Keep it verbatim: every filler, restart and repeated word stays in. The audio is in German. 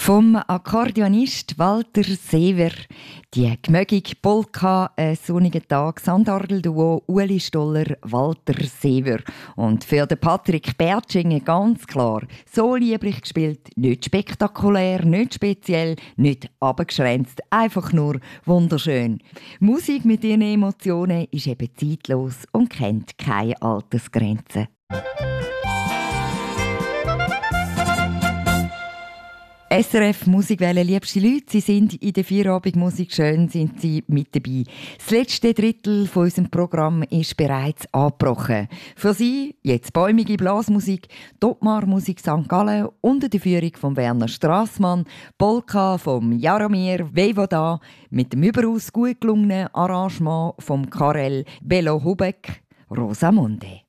Vom Akkordeonist Walter Seever, die gemögige Polka, ein sonniger Tag, Sandardelduo Uli Stoller, Walter Seever. Und für den Patrick Bertschingen ganz klar, so lieblich gespielt, nicht spektakulär, nicht speziell, nicht abgeschränzt, einfach nur wunderschön. Musik mit ihren Emotionen ist eben zeitlos und kennt keine Altersgrenzen. S R F Musikwelle, liebste Leute, Sie sind in der Feierabendmusik schön, sind Sie mit dabei. Das letzte Drittel von unserem Programm ist bereits angebrochen. Für Sie jetzt bäumige Blasmusik, Topmar Musik Sankt Gallen unter der Führung von Werner Strassmann, Polka vom Jaromir Vejvoda mit dem überaus gut gelungenen Arrangement von Karel Belo-Hubek, Rosamunde.